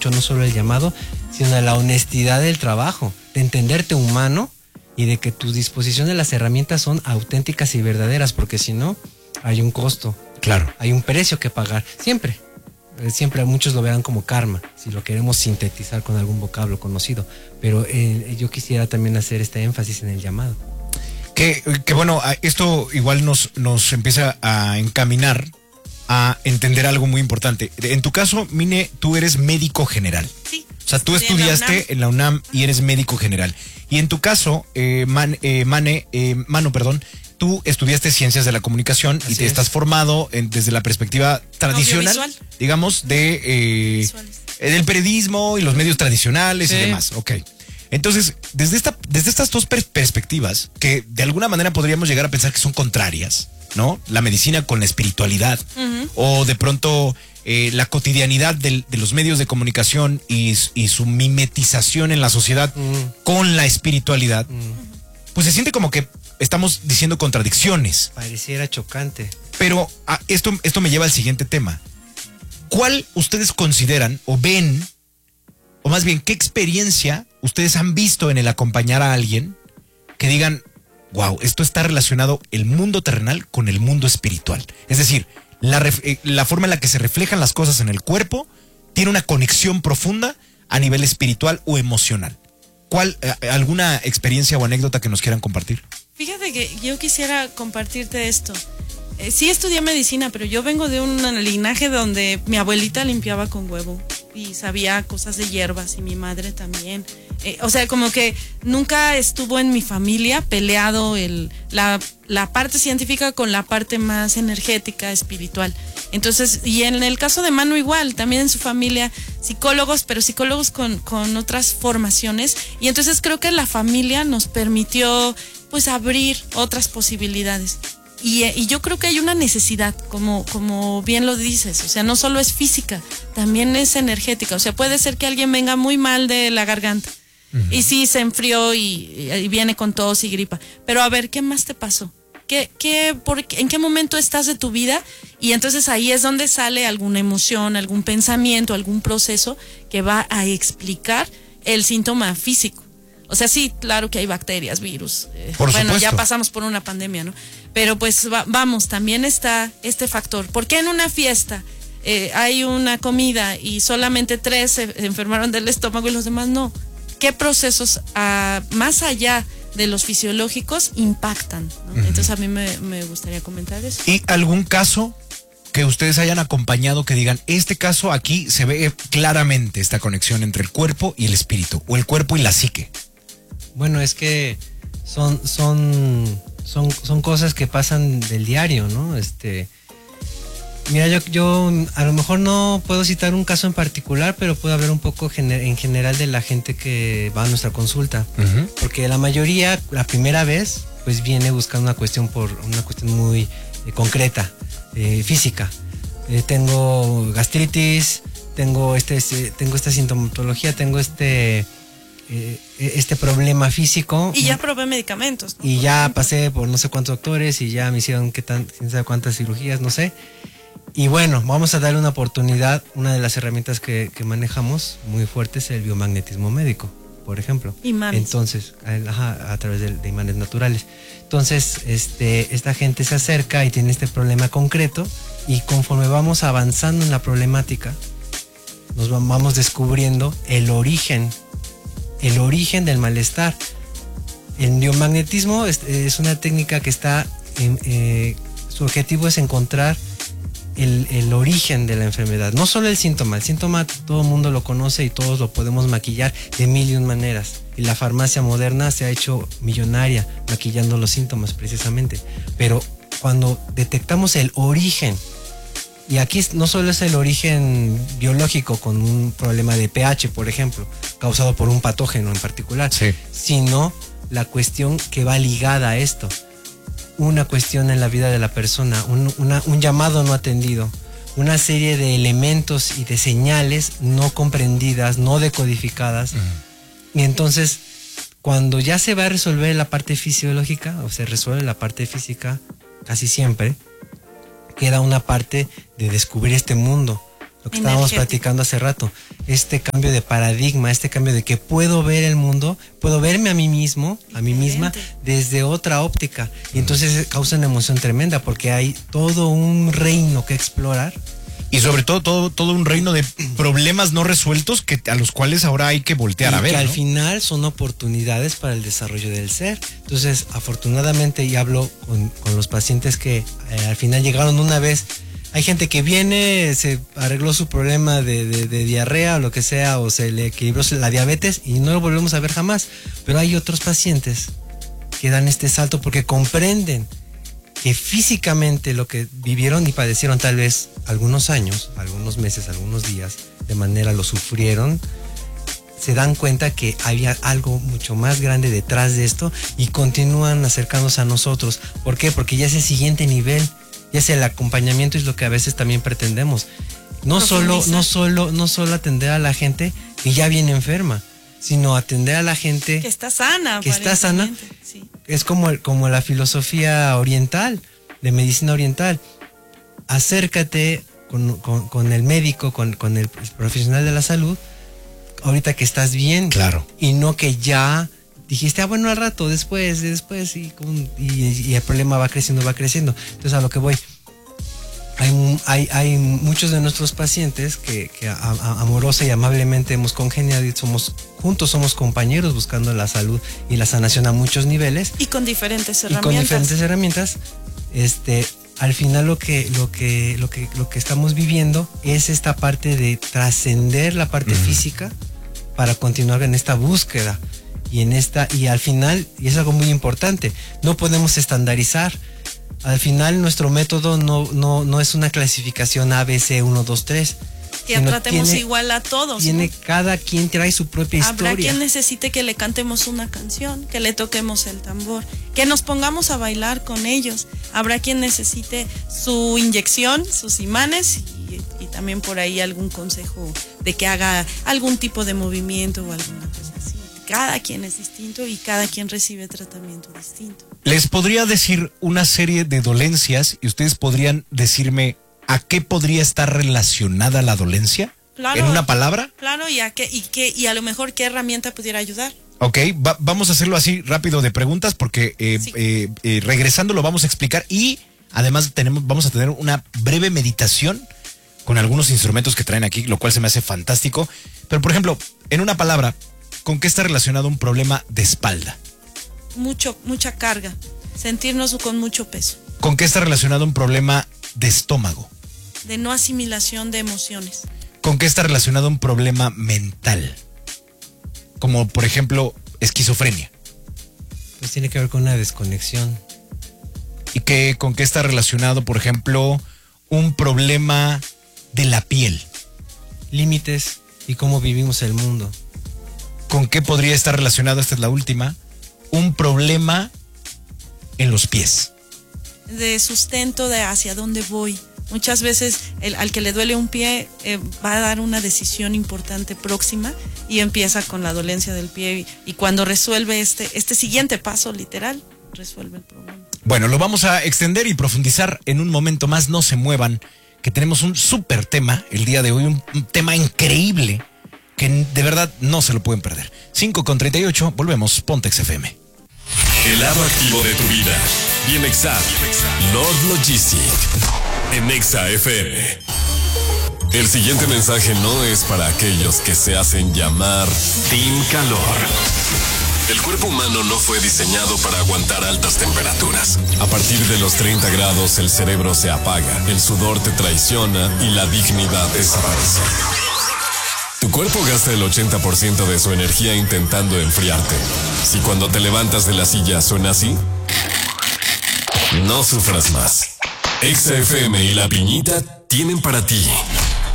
mucho no solo el llamado, sino la honestidad del trabajo, de entenderte humano y de que tu disposición de las herramientas son auténticas y verdaderas, porque si no, hay un costo. Claro. Hay un precio que pagar, siempre. Siempre muchos lo verán como karma, si lo queremos sintetizar con algún vocablo conocido. Pero yo quisiera también hacer este énfasis en el llamado. Que bueno, esto igual nos empieza a encaminar a entender algo muy importante. En tu caso, Mine, tú eres médico general. Sí. O sea, tú estudiaste en la UNAM y eres médico general. Y en tu caso, Mano, perdón, tú estudiaste Ciencias de la Comunicación. Así y te estás formado desde la perspectiva tradicional, digamos, del periodismo y los medios tradicionales y demás. Ok. Entonces, desde estas dos perspectivas, que de alguna manera podríamos llegar a pensar que son contrarias, ¿no? La medicina con la espiritualidad, o de pronto la cotidianidad de los medios de comunicación y su mimetización en la sociedad con la espiritualidad, pues se siente como que estamos diciendo contradicciones. Pareciera chocante. Pero esto me lleva al siguiente tema. ¿Cuál ustedes consideran o ven, o más bien, qué experiencia ustedes han visto en el acompañar a alguien que digan, wow, esto está relacionado el mundo terrenal con el mundo espiritual? Es decir, la forma en la que se reflejan las cosas en el cuerpo tiene una conexión profunda a nivel espiritual o emocional. ¿Alguna experiencia o anécdota que nos quieran compartir? Fíjate que yo quisiera compartirte esto. Sí estudié medicina, pero yo vengo de un linaje donde mi abuelita limpiaba con huevo y sabía cosas de hierbas, y mi madre también. O sea, como que nunca estuvo en mi familia peleado la parte científica con la parte más energética, espiritual. Entonces, y en el caso de Manu igual, también en su familia psicólogos, pero psicólogos con otras formaciones. Y entonces creo que la familia nos permitió pues abrir otras posibilidades. Y yo creo que hay una necesidad, como bien lo dices, o sea, no solo es física, también es energética. O sea, puede ser que alguien venga muy mal de la garganta y sí se enfrió y viene con tos y gripa. Pero a ver, ¿qué más te pasó? ¿En qué momento estás de tu vida? Y entonces ahí es donde sale alguna emoción, algún pensamiento, algún proceso que va a explicar el síntoma físico. O sea, sí, claro que hay bacterias, virus. Por bueno, supuesto. ya pasamos por una pandemia, ¿no? Pero pues vamos, también está este factor. ¿Por qué en una fiesta hay una comida y solamente 3 se enfermaron del estómago y los demás no? ¿Qué procesos más allá de los fisiológicos impactan, ¿no? Entonces a mí me gustaría comentar eso. ¿Y algún caso que ustedes hayan acompañado que digan, este caso aquí se ve claramente esta conexión entre el cuerpo y el espíritu, o el cuerpo y la psique? Bueno, es que son cosas que pasan del diario, ¿no? Mira, yo a lo mejor no puedo citar un caso en particular, pero puedo hablar un poco en general de la gente que va a nuestra consulta. Porque la mayoría, la primera vez, pues viene buscando una cuestión muy concreta, física. Tengo gastritis, tengo esta sintomatología, tengo este problema físico. Y ya probé medicamentos, ¿no? Y ya pasé por no sé cuántos doctores y ya me hicieron quién sabe cuántas cirugías, no sé. Y bueno, vamos a darle una oportunidad. Una de las herramientas que manejamos muy fuerte es el biomagnetismo médico, por ejemplo. Imanes. Entonces, a través de imanes naturales. Entonces, esta gente se acerca y tiene este problema concreto, y conforme vamos avanzando en la problemática, nos vamos descubriendo el origen del malestar. El biomagnetismo es una técnica que está su objetivo es encontrar el origen de la enfermedad, no solo el síntoma todo el mundo lo conoce y todos lo podemos maquillar de mil y un maneras, y la farmacia moderna se ha hecho millonaria maquillando los síntomas precisamente, pero cuando detectamos el origen, y aquí no solo es el origen biológico con un problema de pH, por ejemplo, causado por un patógeno en particular, sí, sino la cuestión que va ligada a esto, una cuestión en la vida de la persona, un llamado no atendido, una serie de elementos y de señales no comprendidas, no decodificadas. Y entonces, cuando ya se va a resolver la parte fisiológica, o se resuelve la parte física, casi siempre, queda una parte de descubrir este mundo lo que estábamos platicando hace rato, este cambio de paradigma, este cambio de que puedo ver el mundo, puedo verme a mí mismo, a mí misma, desde otra óptica. Y entonces causa una emoción tremenda porque hay todo un reino que explorar. Y sobre todo un reino de problemas no resueltos a los cuales ahora hay que voltear a ver. Que al final son oportunidades para el desarrollo del ser. Entonces, afortunadamente, y hablo con los pacientes que al final llegaron una vez. Hay gente que viene, se arregló su problema de diarrea o lo que sea, o se le equilibró la diabetes y no lo volvemos a ver jamás. Pero hay otros pacientes que dan este salto porque comprenden que físicamente lo que vivieron y padecieron tal vez algunos años, algunos meses, algunos días, de manera lo sufrieron, se dan cuenta que había algo mucho más grande detrás de esto y continúan acercándose a nosotros. ¿Por qué? Porque ya es el siguiente nivel, ya es el acompañamiento, es lo que a veces también pretendemos. No solo atender a la gente que ya viene enferma, sino atender a la gente que está sana. Sí. Es como la filosofía oriental, de medicina oriental. Acércate con el médico, con el profesional de la salud, ahorita que estás bien. Claro. Y no que ya dijiste, bueno, al rato, después, y el problema va creciendo. Entonces, a lo que voy, hay muchos de nuestros pacientes que amorosa y amablemente hemos congeniado y somos compañeros buscando la salud y la sanación a muchos niveles. Y con diferentes herramientas. Al final lo que estamos viviendo es esta parte de trascender la parte física para continuar en esta búsqueda y al final, y es algo muy importante, no podemos estandarizar. Al final nuestro método no es una clasificación A, B, C, 1, 2, 3. Que tratemos igual a todos. Cada quien trae su propia historia. Habrá quien necesite que le cantemos una canción, que le toquemos el tambor, que nos pongamos a bailar con ellos. Habrá quien necesite su inyección, sus imanes y también por ahí algún consejo de que haga algún tipo de movimiento o alguna cosa así. Cada quien es distinto y cada quien recibe tratamiento distinto. Les podría decir una serie de dolencias y ustedes podrían decirme a qué podría estar relacionada la dolencia. Claro, ¿en una palabra? Claro, y a lo mejor qué herramienta pudiera ayudar. Ok, vamos a hacerlo así rápido de preguntas porque regresando lo vamos a explicar y además vamos a tener una breve meditación con algunos instrumentos que traen aquí, lo cual se me hace fantástico. Pero por ejemplo, en una palabra, ¿con qué está relacionado un problema de espalda? Mucha carga, sentirnos con mucho peso. ¿Con qué está relacionado un problema de estómago? De no asimilación de emociones. ¿Con qué está relacionado un problema mental? Como por ejemplo, esquizofrenia. Pues tiene que ver con una desconexión. ¿Y con qué está relacionado, por ejemplo, un problema de la piel? Límites y cómo vivimos el mundo. ¿Con qué podría estar relacionado, esta es la última, un problema en los pies? De sustento, de hacia dónde voy. Muchas veces al que le duele un pie va a dar una decisión importante próxima y empieza con la dolencia del pie y cuando resuelve este siguiente paso literal, resuelve el problema. Bueno, lo vamos a extender y profundizar en un momento más. No se muevan, que tenemos un súper tema el día de hoy, un tema increíble que de verdad no se lo pueden perder. 5:38, volvemos, Pontex FM. El lado activo de tu vida. Bien Exa, Lord Logistic, en Exa FM. El siguiente mensaje no es para aquellos que se hacen llamar Team Calor. El cuerpo humano no fue diseñado para aguantar altas temperaturas. A partir de los 30 grados el cerebro se apaga, el sudor te traiciona y la dignidad desaparece. Tu cuerpo gasta el 80% de su energía intentando enfriarte. Si cuando te levantas de la silla suena así, no sufras más. Exa FM y La Piñita tienen para ti